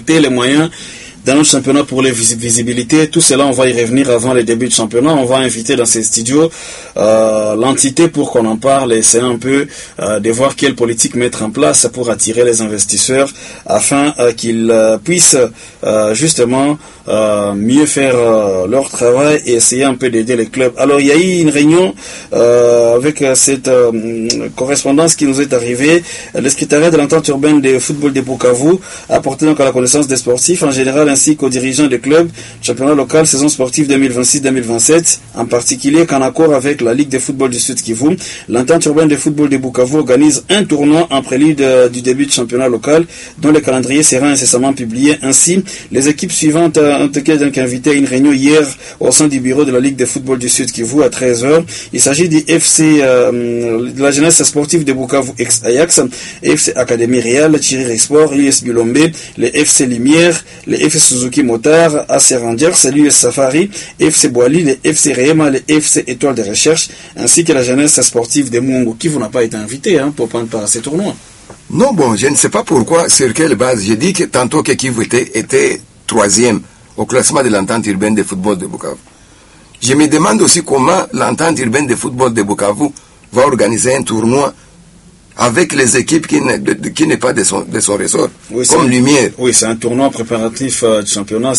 recruter les moyens dans notre championnat pour les visibilités. Tout cela, on va y revenir avant les débuts du championnat. On va inviter dans ces studios l'entité pour qu'on en parle et essayer un peu de voir quelle politique mettre en place pour attirer les investisseurs afin qu'ils puissent justement mieux faire leur travail et essayer un peu d'aider les clubs. Alors, il y a eu une réunion avec cette correspondance qui nous est arrivée. Le secrétariat de l'entente urbaine de football de Bukavu a porté donc à la connaissance des sportifs en général ainsi qu'aux dirigeants des clubs, championnat local, saison sportive 2026-2027, en particulier qu'en accord avec la Ligue de football du Sud Kivu, l'entente urbaine de football de Bukavu organise un tournoi en prélude du début du championnat local, dont le calendrier sera incessamment publié. Ainsi, les équipes suivantes ont été donc invitées à une réunion hier au sein du bureau de la Ligue de football du Sud Kivu à 13h. Il s'agit du FC de la jeunesse sportive de Bukavu ex-Ajax, FC Académie Real, Chiriri Sport, US Bilombe, les FC Lumière, les FC Suzuki Motar, AC Rangers, l'US Safari, FC Boali, les FC Rehema, les FC Étoile de Recherche, ainsi que la jeunesse sportive de Mungu, qui vous n'a pas été invité pour prendre part à ces tournois. Non, bon, je ne sais pas pourquoi, sur quelle base. J'ai dit que tantôt que Kivu était troisième au classement de l'entente urbaine de football de Bukavu. Je me demande aussi comment l'entente urbaine de football de Bukavu va organiser un tournoi avec les équipes qui n'est pas de son ressort, oui, comme Lumière. Oui, c'est un tournoi préparatif du championnat.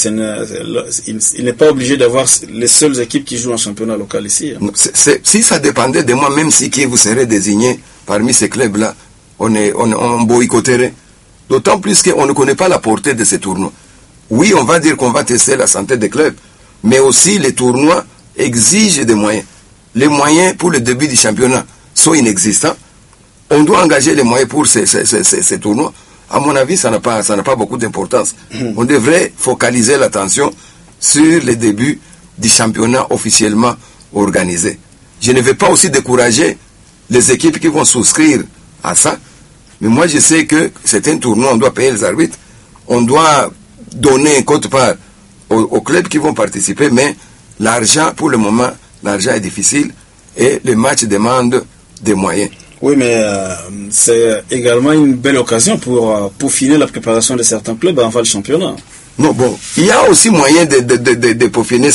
Il n'est pas obligé d'avoir les seules équipes qui jouent en championnat local ici. Hein. Si ça dépendait de moi, même si vous serez désigné parmi ces clubs-là, on boycotterait. D'autant plus qu'on ne connaît pas la portée de ces tournois. Oui, on va dire qu'on va tester la santé des clubs, mais aussi les tournois exigent des moyens. Les moyens pour le début du championnat sont inexistants. On doit engager les moyens pour ces tournois. À mon avis, ça n'a pas beaucoup d'importance. On devrait focaliser l'attention sur les débuts du championnat officiellement organisé. Je ne vais pas aussi décourager les équipes qui vont souscrire à ça. Mais moi, je sais que c'est un tournoi, on doit payer les arbitres. On doit donner un quote-part aux clubs qui vont participer. Mais l'argent, pour le moment, l'argent est difficile et les matchs demandent des moyens. Oui, mais c'est également une belle occasion pour peaufiner la préparation de certains clubs avant le championnat. Non, bon, il y a aussi moyen de peaufiner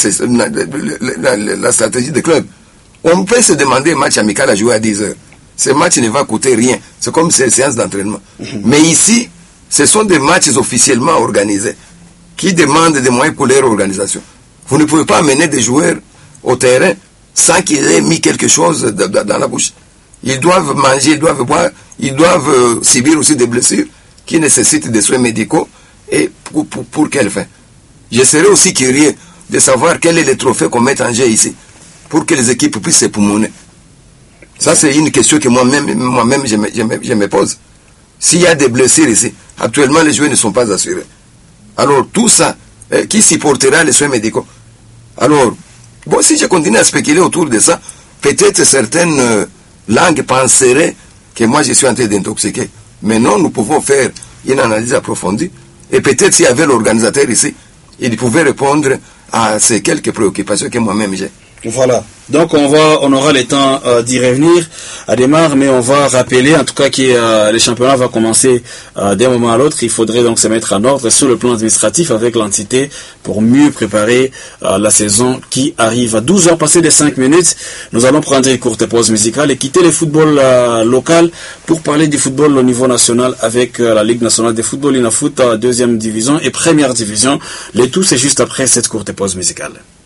la stratégie des clubs. On peut se demander un match amical à jouer à 10 heures. Ce match ne va coûter rien. C'est comme ces séances d'entraînement. Mais ici, ce sont des matchs officiellement organisés qui demandent des moyens pour leur organisation. Vous ne pouvez pas amener des joueurs au terrain sans qu'ils aient mis quelque chose dans la bouche. Ils doivent manger, ils doivent boire, ils doivent subir aussi des blessures qui nécessitent des soins médicaux. Et pour quelle fin? Je serais aussi curieux de savoir quel est le trophée qu'on met en jeu ici pour que les équipes puissent s'époumoner. Ça, c'est une question que moi-même je me pose. S'il y a des blessures ici, actuellement les joueurs ne sont pas assurés. Alors tout ça, qui supportera les soins médicaux? Alors, bon, si je continue à spéculer autour de ça, peut-être certaines langues penseraient que moi je suis en train d'intoxiquer. Mais non, nous pouvons faire une analyse approfondie. Et peut-être s'il y avait l'organisateur ici, il pouvait répondre à ces quelques préoccupations que moi-même j'ai. Voilà. Donc on aura le temps d'y revenir à démarrer, mais on va rappeler en tout cas que le championnat va commencer d'un moment à l'autre. Il faudrait donc se mettre en ordre sur le plan administratif avec l'entité pour mieux préparer la saison qui arrive. À 12h passées de 5 minutes, nous allons prendre une courte pause musicale et quitter le football local pour parler du football au niveau national avec la Ligue nationale de football, Inafoot, deuxième division et première division. Le tout c'est juste après cette courte pause musicale.